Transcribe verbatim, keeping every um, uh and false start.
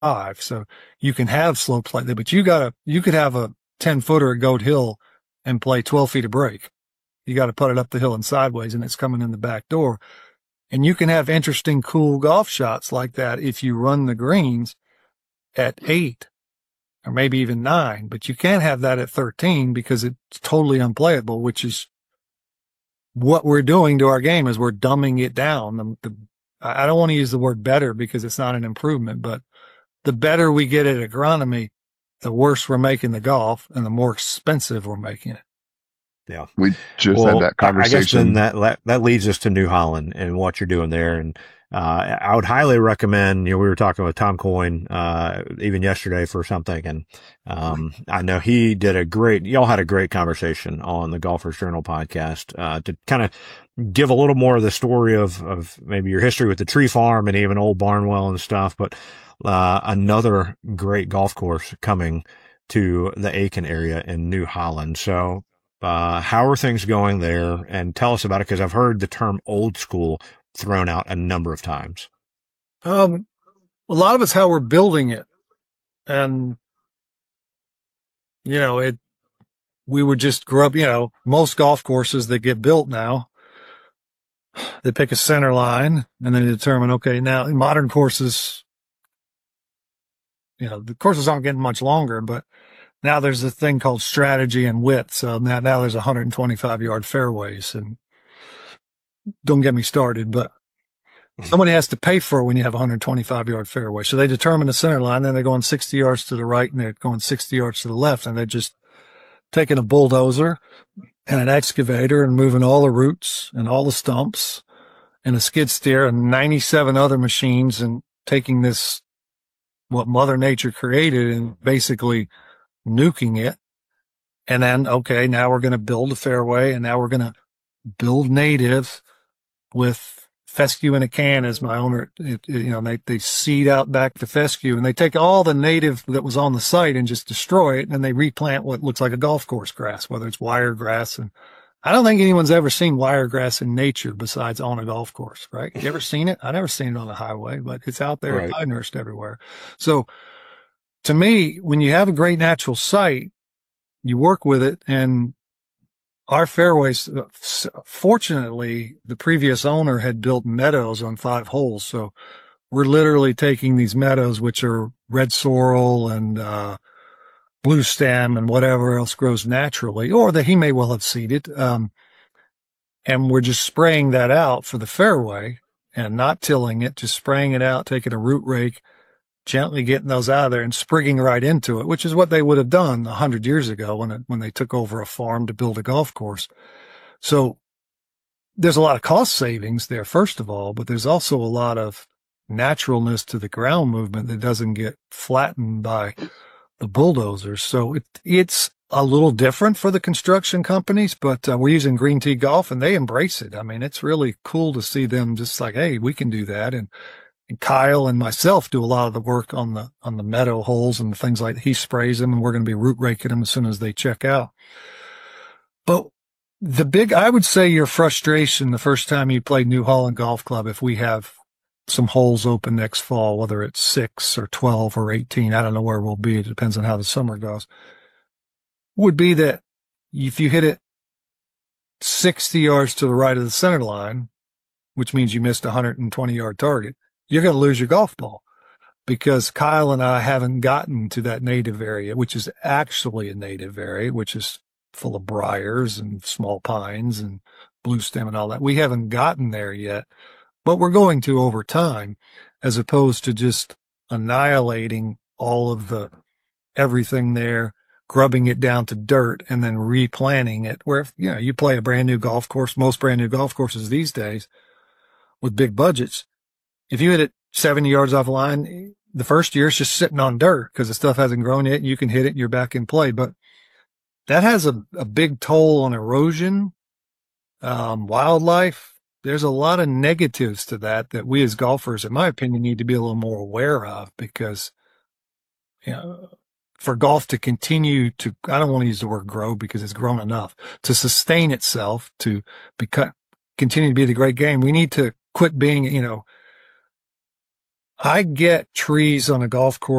five. So you can have slopes like that, but you gotta, you could have a ten footer at Goat Hill and play twelve feet of break. You got to put it up the hill and sideways, and it's coming in the back door. And you can have interesting, cool golf shots like that if you run the greens at eight or maybe even nine, but you can't have that at thirteen because it's totally unplayable, which is what we're doing to our game is we're dumbing it down. The, the, I don't want to use the word better because it's not an improvement, but the better we get at agronomy, the worse we're making the golf and the more expensive we're making it. Yeah. We just well, had that conversation. I guess then that, that leads us to New Holland and what you're doing there. And, uh, I would highly recommend, you know, we were talking with Tom Coyne, uh, even yesterday for something. And, um, I know he did a great, y'all had a great conversation on the Golfers Journal podcast, uh, to kind of give a little more of the story of, of maybe your history with the tree farm and even Old Barnwell and stuff. But, uh, another great golf course coming to the Aiken area in New Holland. So, Uh, how are things going there? And tell us about it, because I've heard the term old school thrown out a number of times. Um, a lot of it's how we're building it. And, you know, it, we would just grow up, you know, most golf courses that get built now, they pick a center line and then they determine, okay, now in modern courses, you know, the courses aren't getting much longer, but now there's a thing called strategy and width. So now, now there's one hundred twenty-five yard fairways, and don't get me started, but somebody has to pay for it when you have a one hundred twenty-five yard fairway. So they determine the center line, then they're going sixty yards to the right and they're going sixty yards to the left. And they're just taking a bulldozer and an excavator and moving all the roots and all the stumps and a skid steer and ninety-seven other machines and taking this, what Mother Nature created, and basically nuking it. And then, okay, now we're going to build a fairway, and now we're going to build native with fescue in a can, as my owner, it, it, you know, they, they seed out back the fescue, and they take all the native that was on the site and just destroy it. And they replant what looks like a golf course grass, whether it's wire grass. And I don't think anyone's ever seen wire grass in nature besides on a golf course, right? You ever seen it? I never seen it on the highway, but it's out there, Right. pine nursed everywhere. So to me, when you have a great natural site, you work with it. And our fairways, fortunately, the previous owner had built meadows on five holes. So we're literally taking these meadows, which are red sorrel and, uh, blue stem and whatever else grows naturally, or that he may well have seeded. Um, and we're just spraying that out for the fairway and not tilling it, just spraying it out, taking a root rake, gently getting those out of there and sprigging right into it, which is what they would have done a hundred years ago when it, when they took over a farm to build a golf course. So there's a lot of cost savings there, first of all, but there's also a lot of naturalness to the ground movement that doesn't get flattened by the bulldozers. So it, it's a little different for the construction companies, but uh, we're using Green Tea Golf and they embrace it. I mean, it's really cool to see them just like, hey, we can do that. And And Kyle and myself do a lot of the work on the, on the meadow holes and things like that. He sprays them, and we're going to be root raking them as soon as they check out. But the big, I would say your frustration the first time you played New Holland Golf Club, if we have some holes open next fall, whether it's six or twelve or eighteen, I don't know where we'll be. It depends on how the summer goes, would be that if you hit it sixty yards to the right of the center line, which means you missed a one hundred twenty yard target, you're going to lose your golf ball, because Kyle and I haven't gotten to that native area, which is actually a native area, which is full of briars and small pines and blue stem and all that. We haven't gotten there yet, but we're going to over time, as opposed to just annihilating all of the everything there, grubbing it down to dirt and then replanting it. Where, if, you know, you play a brand new golf course, most brand new golf courses these days with big budgets, if you hit it seventy yards off the line, the first year it's just sitting on dirt because the stuff hasn't grown yet. You can hit it and you're back in play. But that has a, a big toll on erosion, um, wildlife. There's a lot of negatives to that that we as golfers, in my opinion, need to be a little more aware of, because, you know, for golf to continue to, I don't want to use the word grow because it's grown enough, to sustain itself, to become, continue to be the great game, we need to quit being, you know, I get trees on a golf course